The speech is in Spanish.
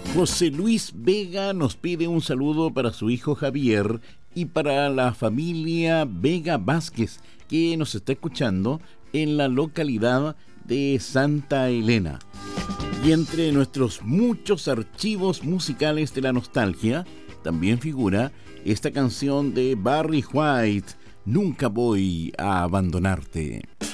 José Luis Vega nos pide un saludo para su hijo Javier y para la familia Vega Vázquez, que nos está escuchando en la localidad de Santa Elena. Y entre nuestros muchos archivos musicales de la nostalgia, también figura esta canción de Barry White, Nunca voy a abandonarte.